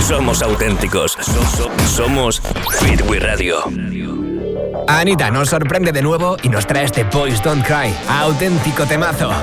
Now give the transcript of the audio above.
Somos auténticos. Somos Hit We Radio. Anita nos sorprende de nuevo y nos trae este Boys Don't Cry. Auténtico temazo.